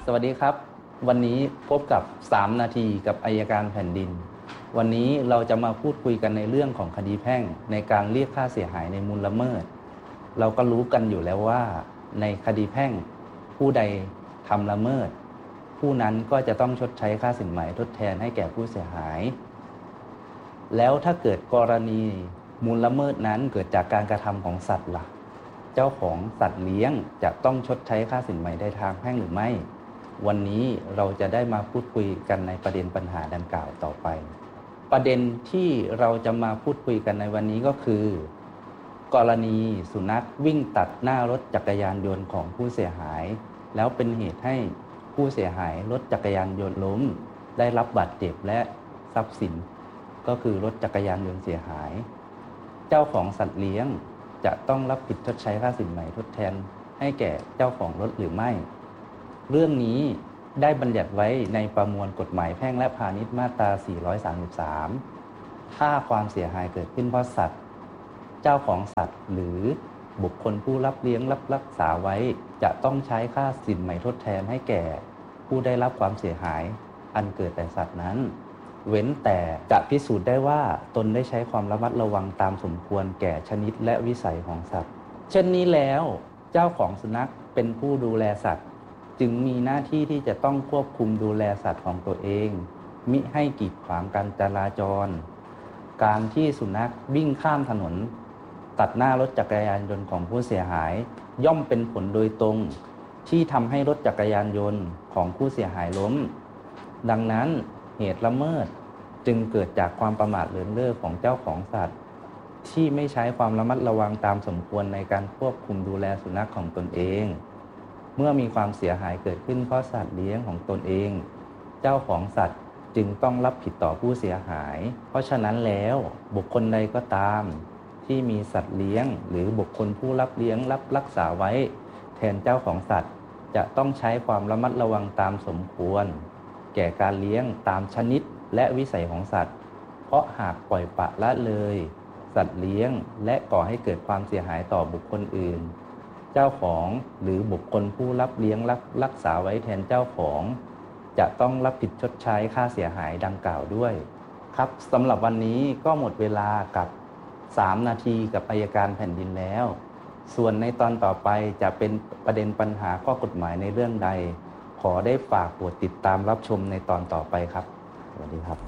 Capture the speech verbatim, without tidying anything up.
สวัสดีครับวันนี้พบกับสามนาทีกับอัยการแผ่นดินวันนี้เราจะมาพูดคุยกันในเรื่องของคดีแพ่งในการเรียกค่าเสียหายในมูลละเมิดเราก็รู้กันอยู่แล้วว่าในคดีแพ่งผู้ใดทำละเมิดผู้นั้นก็จะต้องชดใช้ค่าสินไหมทดแทนให้แก่ผู้เสียหายแล้วถ้าเกิดกรณีมูลละเมิดนั้นเกิดจากการกระทำของสัตว์ล่ะเจ้าของสัตว์เลี้ยงจะต้องชดใช้ค่าสินไหมในทางแพ่งหรือไม่วันนี้เราจะได้มาพูดคุยกันในประเด็นปัญหาดังกล่าวต่อไปประเด็นที่เราจะมาพูดคุยกันในวันนี้ก็คือกรณีสุนัขวิ่งตัดหน้ารถจักรยานยนต์ของผู้เสียหายแล้วเป็นเหตุให้ผู้เสียหายรถจักรยานยนต์ล้มได้รับบาดเจ็บและทรัพย์สินก็คือรถจักรยานยนต์เสียหายเจ้าของสัตว์เลี้ยงจะต้องรับผิดชดใช้ค่าสินไหมทดแทนให้แก่เจ้าของรถหรือไม่เรื่องนี้ได้บัญญัติไว้ในประมวลกฎหมายแพ่งและพาณิชย์มาตราสี่ร้อยสามสิบสามถ้าความเสียหายเกิดขึ้นเพราะสัตว์เจ้าของสัตว์หรือบุคคลผู้รับเลี้ยงรับรักษาไว้จะต้องใช้ค่าสินไหมทดแทนให้แก่ผู้ได้รับความเสียหายอันเกิดแต่สัตว์นั้นเว้นแต่จะพิสูจน์ได้ว่าตนได้ใช้ความระมัดระวังตามสมควรแก่ชนิดและวิสัยของสัตว์เช่นนี้แล้วเจ้าของสุนัขเป็นผู้ดูแลสัตว์จึงมีหน้าที่ที่จะต้องควบคุมดูแลสัตว์ของตัวเองมิให้กีดขวางการจราจรการที่สุนัขวิ่งข้ามถนนตัดหน้ารถจักรยานยนต์ของผู้เสียหายย่อมเป็นผลโดยตรงที่ทำให้รถจักรยานยนต์ของผู้เสียหายล้มดังนั้นเหตุละเมิดจึงเกิดจากความประมาทเลินเล่อของเจ้าของสัตว์ที่ไม่ใช้ความระมัดระวังตามสมควรในการควบคุมดูแลสุนัขของตนเองเมื่อมีความเสียหายเกิดขึ้นเพราะสัตว์เลี้ยงของตนเองเจ้าของสัตว์จึงต้องรับผิดต่อผู้เสียหายเพราะฉะนั้นแล้วบุคคลใดก็ตามที่มีสัตว์เลี้ยงหรือบุคคลผู้รับเลี้ยงรับรักษาไว้แทนเจ้าของสัตว์จะต้องใช้ความระมัดระวังตามสมควรแก่การเลี้ยงตามชนิดและวิสัยของสัตว์เพราะหากปล่อยปละละเลยสัตว์เลี้ยงและก่อให้เกิดความเสียหายต่อบุคคลอื่นเจ้าของหรือบุคคลผู้รับเลี้ยงรับรักษาไว้แทนเจ้าของจะต้องรับผิดชดใช้ค่าเสียหายดังกล่าวด้วยครับสำหรับวันนี้ก็หมดเวลากับสามนาทีกับอัยการแผ่นดินแล้วส่วนในตอนต่อไปจะเป็นประเด็นปัญหาข้อกฎหมายในเรื่องใดขอได้ฝากโปรดติดตามรับชมในตอนต่อไปครับสวัสดีครับ